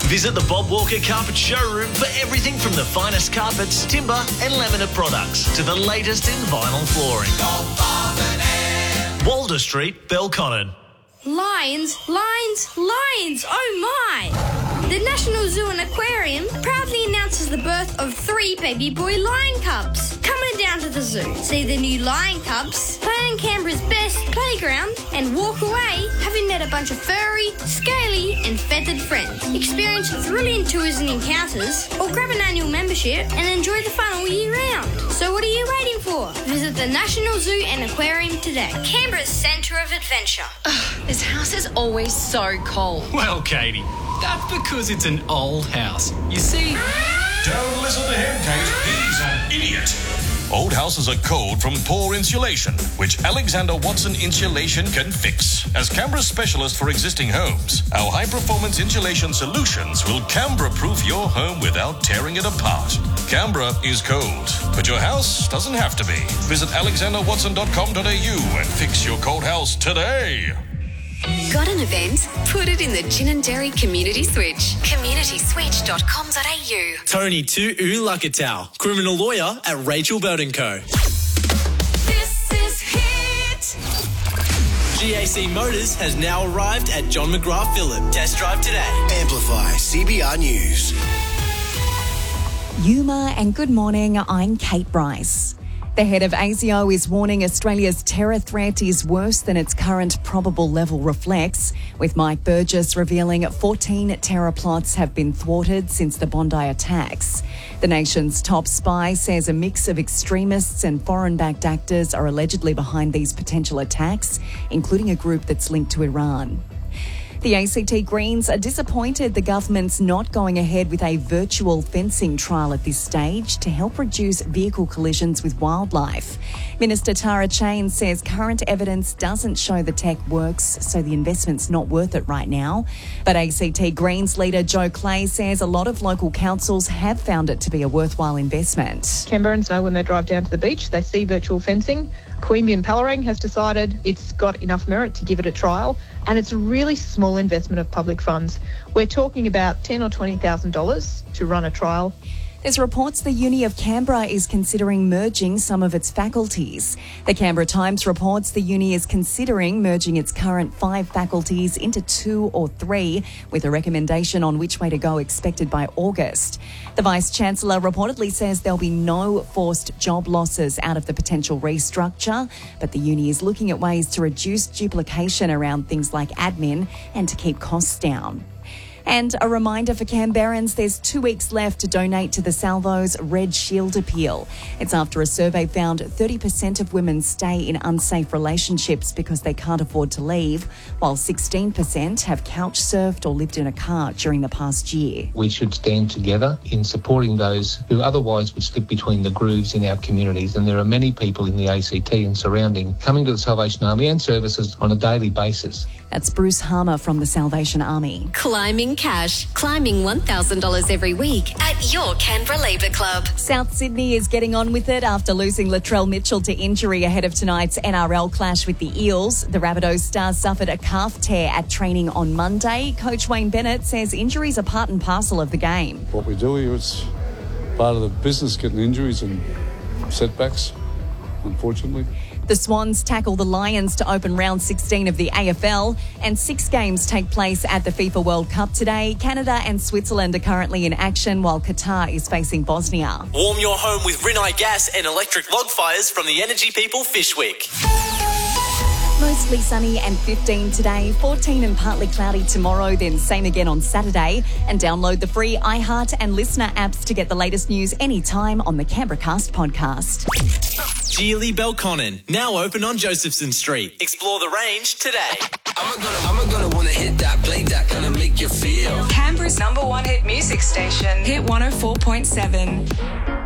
Visit the Bob Walker Carpet Showroom for everything from the finest carpets, timber and laminate products to the latest in vinyl flooring. Walder Street, Belconnen. Lions, oh my! The National Zoo and Aquarium proudly announces the birth of 3 baby boy lion cubs. Come on down to the zoo, see the new lion cubs, play on Canberra's best playground, and walk away having met a bunch of furry, scaly and feathered friends. Experience thrilling tours and encounters, or grab an annual membership and enjoy the fun all year round. So what are you waiting for? Visit the National Zoo and Aquarium today. Canberra's centre of adventure. This house is always so cold. Well, Katie, that's because it's an old house. You see... Don't listen to him, Kate. He's an idiot. Old houses are cold from poor insulation, which Alexander Watson Insulation can fix. As Canberra's specialist for existing homes, our high-performance insulation solutions will Canberra-proof your home without tearing it apart. Canberra is cold, but your house doesn't have to be. Visit alexanderwatson.com.au and fix your cold house today. Got an event? Put it in the Gin and Dairy Community Switch. communityswitch.com.au. Tony Tu Ulakatau, criminal lawyer at Rachel Burton Co. This is Hit. GAC Motors has now arrived at John McGrath Phillip. Test drive today. Amplify CBR News. Yuma and good morning, I'm Kate Bryce. The head of ASIO is warning Australia's terror threat is worse than its current probable level reflects, with Mike Burgess revealing 14 terror plots have been thwarted since the Bondi attacks. The nation's top spy says a mix of extremists and foreign-backed actors are allegedly behind these potential attacks, including a group that's linked to Iran. The ACT Greens are disappointed the government's not going ahead with a virtual fencing trial at this stage to help reduce vehicle collisions with wildlife. Minister Tara Chain says current evidence doesn't show the tech works, so the investment's not worth it right now. But ACT Greens leader Joe Clay says a lot of local councils have found it to be a worthwhile investment. Canberrans know when they drive down to the beach, they see virtual fencing. Queanbeyan and Pellerang has decided it's got enough merit to give it a trial, and it's a really small investment of public funds. We're talking about $10,000 or $20,000 to run a trial. There's reports the Uni of Canberra is considering merging some of its faculties. The Canberra Times reports the uni is considering merging its current 5 faculties into 2 or 3, with a recommendation on which way to go expected by August. The Vice-Chancellor reportedly says there'll be no forced job losses out of the potential restructure, but the uni is looking at ways to reduce duplication around things like admin and to keep costs down. And a reminder for Canberrans, there's 2 weeks left to donate to the Salvo's Red Shield appeal. It's after a survey found 30% of women stay in unsafe relationships because they can't afford to leave, while 16% have couch surfed or lived in a car during the past year. We should stand together in supporting those who otherwise would slip between the grooves in our communities, and there are many people in the ACT and surrounding coming to the Salvation Army and services on a daily basis. That's Bruce Harmer from the Salvation Army. Climbing cash. Climbing $1,000 every week at your Canberra Labour Club. South Sydney is getting on with it after losing Latrell Mitchell to injury ahead of tonight's NRL clash with the Eels. The Rabbitohs star suffered a calf tear at training on Monday. Coach Wayne Bennett says injuries are part and parcel of the game. What we do here is part of the business, getting injuries and setbacks, unfortunately. The Swans tackle the Lions to open round 16 of the AFL, and 6 games take place at the FIFA World Cup today. Canada and Switzerland are currently in action, while Qatar is facing Bosnia. Warm your home with Rinnai gas and electric log fires from the Energy People Fish Week. Mostly sunny and 15 today, 14 and partly cloudy tomorrow, then same again on Saturday. And download the free iHeart and Listener apps to get the latest news anytime on the Canberra Cast podcast. Geely Belconnen, now open on Josephson Street. Explore the range today. I'm gonna wanna hit that, play that, gonna make you feel. Canberra's #1 hit music station, Hit 104.7.